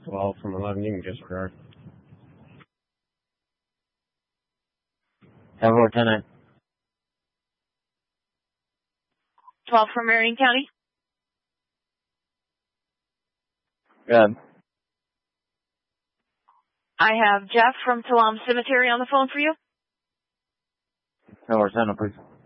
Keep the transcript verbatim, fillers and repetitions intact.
twelve from eleven, you can disregard. ten four, ten nine. twelve from Marion County. Good. I have Jeff from Talam Cemetery on the phone for you. ten four, ten, please.